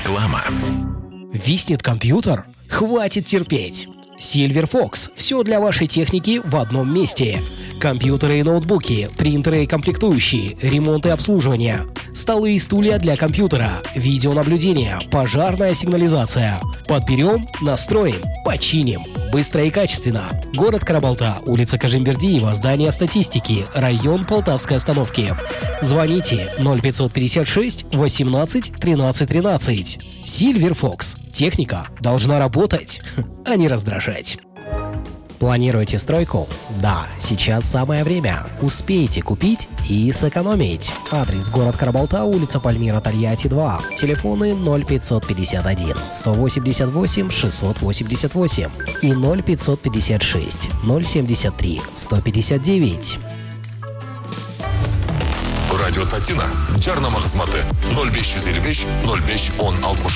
Реклама. Виснет компьютер? Хватит терпеть! Silver Fox – все для вашей техники в одном месте. Компьютеры и ноутбуки, принтеры и комплектующие, ремонт и обслуживание, столы и стулья для компьютера, видеонаблюдение, пожарная сигнализация. Подберем, настроим, починим. Быстро и качественно. Город Карабалта, улица Кажимбердиева, здание статистики, район Полтавской остановки. Звоните 0556 18 13 13. Silver Fox. Техника должна работать, а не раздражать. Планируете стройку? Да, сейчас самое время. Успейте купить и сэкономить. Адрес: город Карабалта, улица Пальмира Тольятти, 2. Телефоны 0551 188 688 и 0556 073 159. Радио Татина. Жарнама хезмәте 0555 05 10 60.